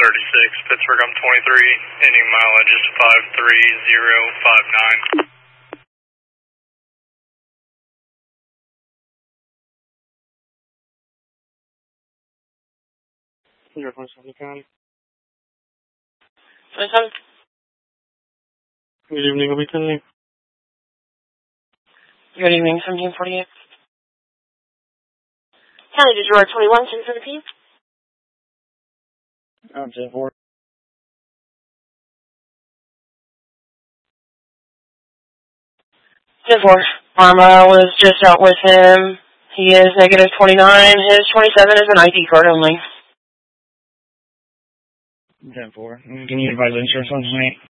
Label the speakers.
Speaker 1: Pittsburgh, I'm 23, ending mileage is 53059.
Speaker 2: You're from Suffolk County. Good evening, I'll be telling.
Speaker 3: Good evening, 1748. County du Jour 21, 617.
Speaker 2: 10-4.
Speaker 3: Arma was just out with him. He is negative 29. His 27 is an ID card only.
Speaker 2: 10-4. Can you advise insurance on tonight?